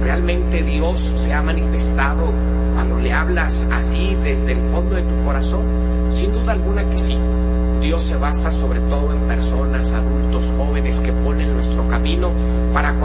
¿realmente Dios se ha manifestado cuando le hablas así desde el fondo de tu corazón? Sin duda alguna que sí. Dios se basa sobre todo en personas, adultos, jóvenes que ponen nuestro camino para